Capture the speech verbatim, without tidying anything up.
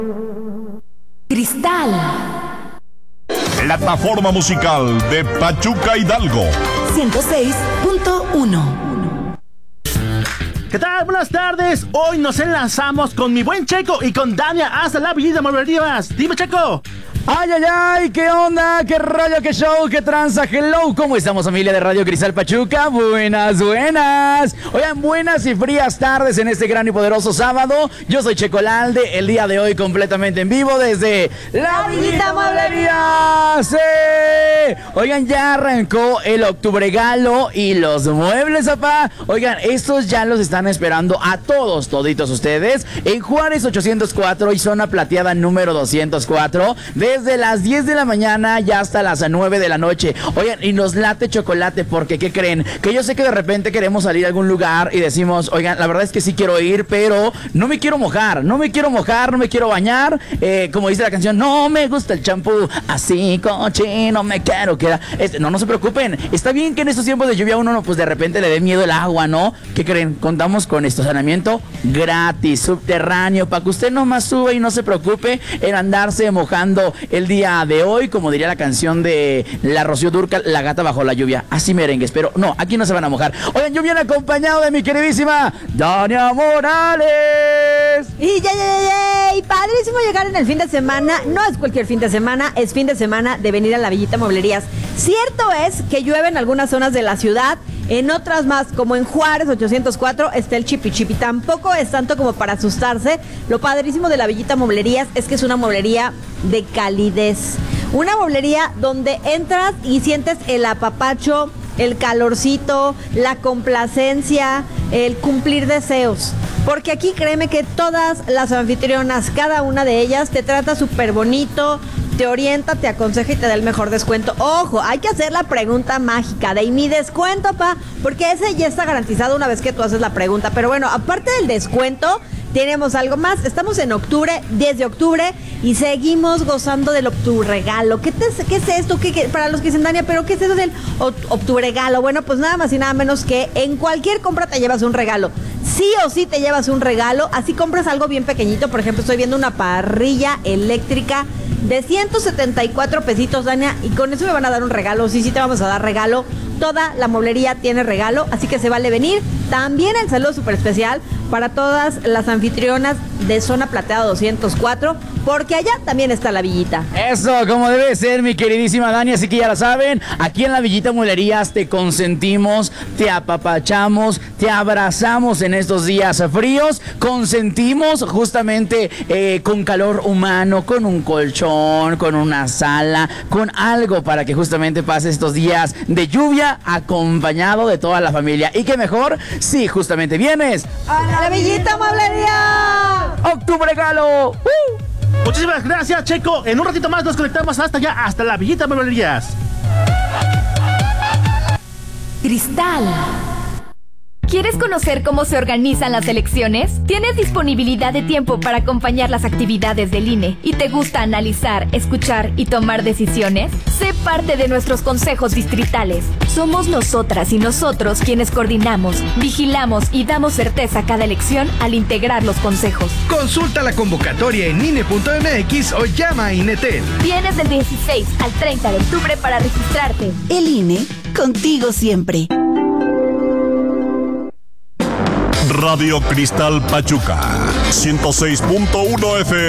Cristal. Plataforma musical de Pachuca Hidalgo. ciento seis punto uno. ¿Qué tal? Buenas tardes. Hoy nos enlazamos con mi buen Checo y con Dania hasta la Villa Molerías. Dime, Checo. ¡Ay, ay, ay! ¿Qué onda? ¿Qué rollo? ¿Qué show? ¿Qué tranza? Hello, ¿cómo estamos, familia de Radio Cristal Pachuca? Buenas, buenas. Oigan, buenas y frías tardes en este gran y poderoso sábado. Yo soy Checo Lalde, el día de hoy completamente en vivo desde la Villita Mueblería. ¡Sí! Oigan, ya arrancó el Octubregalo y los muebles, papá. Oigan, estos ya los están esperando a todos, toditos ustedes, en Juárez ochocientos cuatro y zona plateada número doscientos cuatro. De Desde las diez de la mañana ya hasta las nueve de la noche. Oigan, y nos late chocolate porque, ¿qué creen? Que yo sé que de repente queremos salir a algún lugar y decimos, oigan, la verdad es que sí quiero ir, pero no me quiero mojar, no me quiero mojar, no me quiero bañar. Eh, como dice la canción, no me gusta el champú, así cochino me quiero quedar. Este, no, no se preocupen. Está bien que en estos tiempos de lluvia uno, no, pues de repente le dé miedo el agua, ¿no? ¿Qué creen? Contamos con estacionamiento gratis, subterráneo, para que usted nomás suba y no se preocupe en andarse mojando el día de hoy, como diría la canción de la Rocío Dúrcal, La gata bajo la lluvia. Así merengues, pero no, aquí no se van a mojar. Oigan, yo viene acompañado de mi queridísima Dania Morales. Y ya, ya, ya, ya, padrísimo llegar en el fin de semana. No es cualquier fin de semana, es fin de semana de venir a la Villita Mueblerías. Cierto es que llueve en algunas zonas de la ciudad, en otras más, como en Juárez ochocientos cuatro, está el chipi chipi. Tampoco es tanto como para asustarse. Lo padrísimo de la Villita Mueblerías es que es una mueblería de calidez. Una mueblería donde entras y sientes el apapacho, el calorcito, la complacencia, el cumplir deseos. Porque aquí créeme que todas las anfitrionas, cada una de ellas, te trata súper bonito, te orienta, te aconseja y te da el mejor descuento. Ojo, hay que hacer la pregunta mágica de ¿y mi descuento, pa? Porque ese ya está garantizado una vez que tú haces la pregunta. Pero bueno, aparte del descuento, tenemos algo más. Estamos en octubre, diez de octubre, y seguimos gozando del Octubregalo. ¿Qué, te, qué es esto? ¿Qué, qué, para los que dicen, Dania, ¿pero qué es eso del Octubregalo? Bueno, pues nada más y nada menos que en cualquier compra te llevas un regalo. Sí o sí te llevas un regalo. Así compras algo bien pequeñito. Por ejemplo, estoy viendo una parrilla eléctrica de ciento setenta y cuatro pesitos, Dania, y con eso me van a dar un regalo. Sí, sí te vamos a dar regalo. Toda la mueblería tiene regalo, así que se vale venir. También el saludo súper especial para todas las anfitrionas de zona plateada doscientos cuatro, porque allá también está la Villita. Eso, como debe ser, mi queridísima Dani, así que ya la saben, aquí en la Villita Mueblerías te consentimos, te apapachamos, te abrazamos en estos días fríos, consentimos justamente eh, con calor humano, con un colchón, con una sala, con algo para que justamente pases estos días de lluvia acompañado de toda la familia. Y qué mejor si justamente vienes a la Villita Mueblería. Octubregalo. ¡Uh! Muchísimas gracias, Checo. En un ratito más nos conectamos hasta allá, hasta la Villita Mueblerías. Cristal. ¿Quieres conocer cómo se organizan las elecciones? ¿Tienes disponibilidad de tiempo para acompañar las actividades del I N E y te gusta analizar, escuchar y tomar decisiones? Sé parte de nuestros consejos distritales. Somos nosotras y nosotros quienes coordinamos, vigilamos y damos certeza a cada elección al integrar los consejos. Consulta la convocatoria en I N E punto M X o llama a INETEL. Tienes del dieciséis al treinta de octubre para registrarte. El I N E, contigo siempre. Radio Cristal Pachuca, ciento seis punto uno F M.